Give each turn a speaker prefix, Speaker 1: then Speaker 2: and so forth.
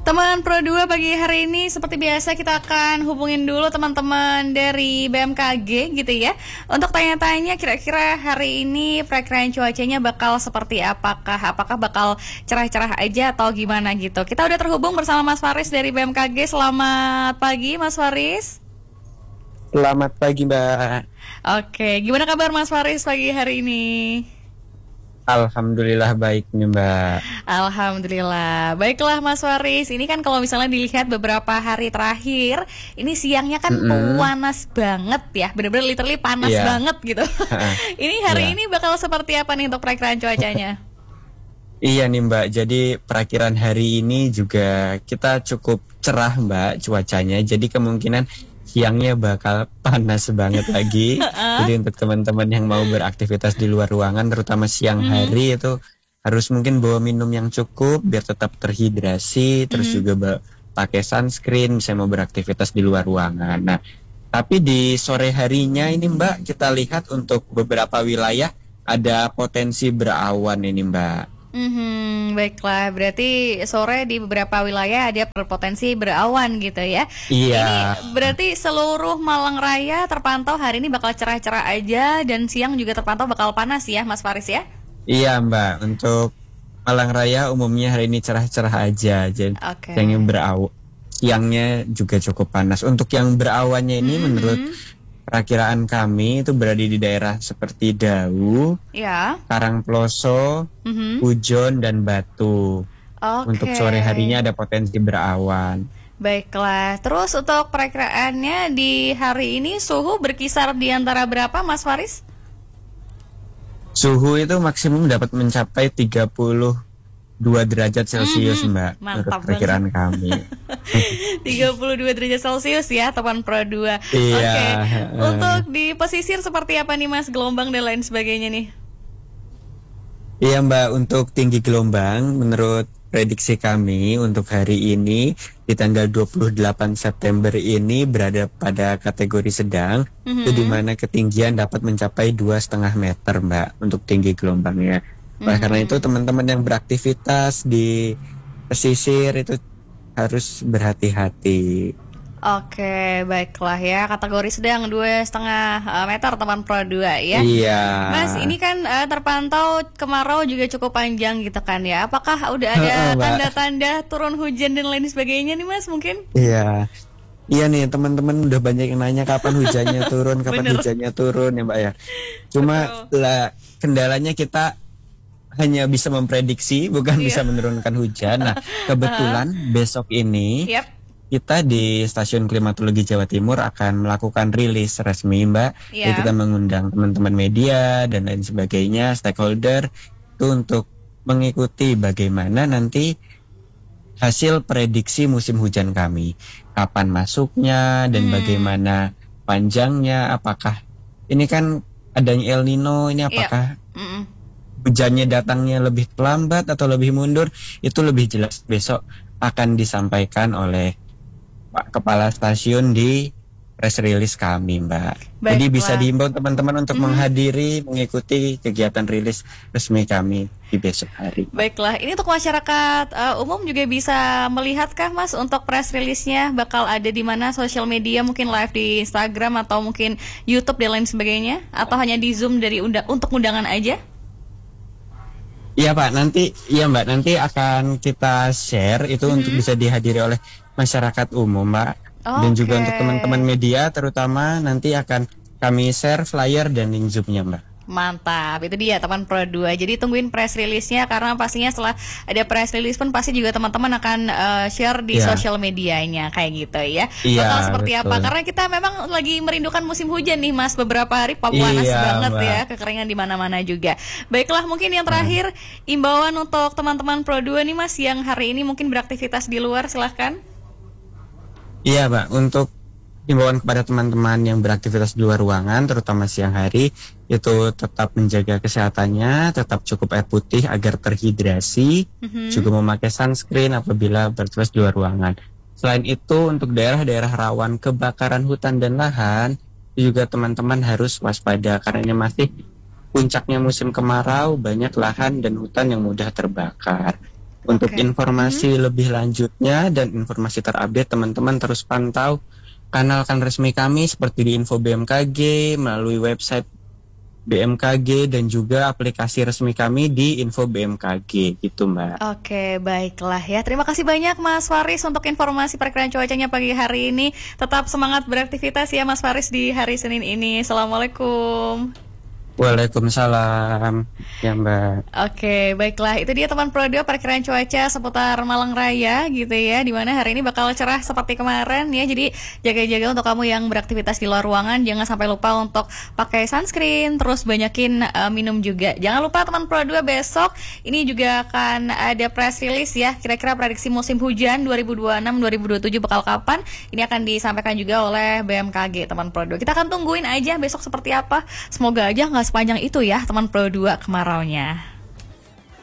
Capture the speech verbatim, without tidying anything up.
Speaker 1: Teman Pro dua pagi hari ini seperti biasa kita akan hubungin dulu teman-teman dari B M K G gitu ya, untuk tanya-tanya kira-kira hari ini perakiraan cuacanya bakal seperti apakah apakah bakal cerah-cerah aja atau gimana gitu. Kita udah terhubung bersama Mas Faris dari B M K G. Selamat pagi Mas Faris.
Speaker 2: Selamat pagi Mbak.
Speaker 1: Oke, gimana kabar Mas Faris pagi hari ini?
Speaker 2: Alhamdulillah baik nih Mbak.
Speaker 1: Alhamdulillah. Baiklah Mas Faris, ini kan kalau misalnya dilihat beberapa hari terakhir, ini siangnya kan
Speaker 2: Mm-mm.
Speaker 1: panas banget ya, bener-bener literally panas
Speaker 2: Iya.
Speaker 1: banget gitu. Ini hari
Speaker 2: Iya.
Speaker 1: ini bakal seperti apa nih untuk perakiraan cuacanya?
Speaker 2: Iya nih Mbak, jadi perakiran hari ini juga kita cukup cerah Mbak cuacanya. Jadi kemungkinan siangnya bakal panas banget lagi. Jadi untuk teman-teman yang mau beraktivitas di luar ruangan, terutama siang
Speaker 1: Mhm.
Speaker 2: hari itu harus mungkin bawa minum yang cukup biar tetap terhidrasi. Terus
Speaker 1: Mhm.
Speaker 2: juga ba- pakai sunscreen, bisa mau beraktivitas di luar ruangan. Nah, tapi di sore harinya ini Mbak, kita lihat untuk beberapa wilayah ada potensi berawan ini Mbak.
Speaker 1: Mhm, baiklah, berarti sore di beberapa wilayah ada berpotensi berawan gitu ya.
Speaker 2: Iya.
Speaker 1: Ini berarti seluruh Malang Raya terpantau hari ini bakal cerah-cerah aja, dan siang juga terpantau bakal panas ya Mas Faris ya?
Speaker 2: Iya Mbak, untuk Malang Raya umumnya hari ini cerah-cerah aja. Jadi
Speaker 1: Oke.
Speaker 2: yang berawan, siangnya juga cukup panas. Untuk yang berawannya ini
Speaker 1: Mhm.
Speaker 2: menurut perakiraan kami itu berada di daerah seperti Dau,
Speaker 1: Ya.
Speaker 2: Karangploso,
Speaker 1: Mhm.
Speaker 2: Pujon, dan Batu.
Speaker 1: Oke.
Speaker 2: Untuk sore harinya ada potensi berawan.
Speaker 1: Baiklah, terus untuk perakiraannya di hari ini suhu berkisar di antara berapa Mas Faris?
Speaker 2: Suhu itu maksimum dapat mencapai tiga puluh dua derajat Celcius
Speaker 1: Mhm,
Speaker 2: Mbak, menurut
Speaker 1: mantap
Speaker 2: perkiraan kami.
Speaker 1: tiga puluh dua derajat Celcius ya teman Pro dua.
Speaker 2: Iya.
Speaker 1: Oke.
Speaker 2: heeh.
Speaker 1: Untuk di pesisir seperti apa nih Mas, gelombang dan lain sebagainya nih?
Speaker 2: Iya Mbak, untuk tinggi gelombang menurut prediksi kami untuk hari ini di tanggal dua puluh delapan September ini berada pada kategori sedang,
Speaker 1: Mhm.
Speaker 2: itu di mana ketinggian dapat mencapai dua setengah meter Mbak untuk tinggi gelombangnya. Oleh karena
Speaker 1: Mhm.
Speaker 2: itu teman-teman yang beraktivitas di pesisir itu harus berhati-hati.
Speaker 1: Oke, baiklah ya, kategori sedang dua setengah eh, meter teman Pro dua ya.
Speaker 2: Iya.
Speaker 1: Mas, ini kan eh, terpantau kemarau juga cukup panjang gitu kan ya. Apakah udah ada
Speaker 2: Heeh, Mbak.
Speaker 1: tanda-tanda turun hujan dan lain sebagainya nih Mas mungkin?
Speaker 2: Iya. Iya nih teman-teman udah banyak yang nanya kapan hujannya turun, kapan
Speaker 1: Bener.
Speaker 2: hujannya turun ya Mbak ya. Cuma lah kendalanya kita hanya bisa memprediksi, bukan
Speaker 1: Iya.
Speaker 2: bisa menurunkan hujan. Nah, kebetulan besok ini
Speaker 1: Yap.
Speaker 2: kita di Stasiun Klimatologi Jawa Timur akan melakukan rilis resmi Mbak.
Speaker 1: Iya.
Speaker 2: Jadi kita mengundang teman-teman media dan lain sebagainya, stakeholder itu untuk mengikuti bagaimana nanti hasil prediksi musim hujan kami, kapan masuknya dan
Speaker 1: Hmm.
Speaker 2: bagaimana panjangnya, apakah ini kan adanya El Nino ini apakah
Speaker 1: Mm-mm.
Speaker 2: hujannya datangnya lebih lambat atau lebih mundur, itu lebih jelas besok akan disampaikan oleh Pak Kepala Stasiun di press release kami Mbak. Jadi
Speaker 1: Baiklah.
Speaker 2: bisa diimbau teman-teman untuk
Speaker 1: Mhm.
Speaker 2: menghadiri, mengikuti kegiatan rilis resmi kami di besok hari.
Speaker 1: Baiklah, ini untuk masyarakat eh, umum juga bisa melihatkah Mas untuk press release-nya bakal ada di mana, sosial media mungkin live di Instagram atau mungkin YouTube dan lain sebagainya, atau hanya di Zoom dari unda- untuk undangan aja?
Speaker 2: Iya Pak, nanti iya Mbak, nanti akan kita share itu
Speaker 1: Mhm.
Speaker 2: untuk bisa dihadiri oleh masyarakat umum Mbak. Dan juga
Speaker 1: Oke.
Speaker 2: untuk teman-teman media terutama nanti akan kami share flyer dan link Zoom-nya Mbak.
Speaker 1: Mantap, itu dia teman Pro dua. Jadi tungguin press release-nya, karena pastinya setelah ada press release pun pasti juga teman-teman akan eh, share di
Speaker 2: Iya.
Speaker 1: sosial medianya kayak gitu ya.
Speaker 2: Iya,
Speaker 1: Bakal seperti
Speaker 2: betul.
Speaker 1: apa? Karena kita memang lagi merindukan musim hujan nih Mas. Beberapa hari panas
Speaker 2: Iya,
Speaker 1: banget
Speaker 2: Mbak.
Speaker 1: ya, kekeringan di mana-mana juga. Baiklah, mungkin yang terakhir imbauan untuk teman-teman Pro dua nih Mas yang hari ini mungkin beraktivitas di luar, silahkan.
Speaker 2: Iya Pak, untuk himbauan kepada teman-teman yang beraktivitas di luar ruangan terutama siang hari itu tetap menjaga kesehatannya, tetap cukup air putih agar terhidrasi,
Speaker 1: Mhm.
Speaker 2: juga memakai sunscreen apabila beraktivitas di luar ruangan. Selain itu untuk daerah-daerah rawan kebakaran hutan dan lahan juga teman-teman harus waspada karena ini masih puncaknya musim kemarau, banyak lahan dan hutan yang mudah terbakar. Untuk
Speaker 1: Oke.
Speaker 2: informasi lebih lanjutnya dan informasi terupdate, teman-teman terus pantau kanal-kanal resmi kami seperti di Info B M K G, melalui website B M K G, dan juga aplikasi resmi kami di Info B M K G gitu Mbak.
Speaker 1: Oke, baiklah ya. Terima kasih banyak Mas Faris untuk informasi perakiraan cuacanya pagi hari ini. Tetap semangat beraktivitas ya Mas Faris di hari Senin ini. Assalamualaikum.
Speaker 2: Waalaikumsalam ya Mbak.
Speaker 1: Oke, baiklah. Itu dia teman Pro dua perkiraan cuaca seputar Malang Raya gitu ya. Dimana hari ini bakal cerah seperti kemarin ya. Jadi jaga-jaga untuk kamu yang beraktivitas di luar ruangan. Jangan sampai lupa untuk pakai sunscreen. Terus banyakin uh, minum juga. Jangan lupa teman Pro dua besok ini juga akan ada press release ya. Kira-kira prediksi musim hujan dua ribu dua puluh enam dua ribu dua puluh tujuh bakal kapan. Ini akan disampaikan juga oleh B M K G teman Pro dua. Kita akan tungguin aja besok seperti apa. Semoga aja nggak sepanjang itu ya teman Pro dua kemaraunya.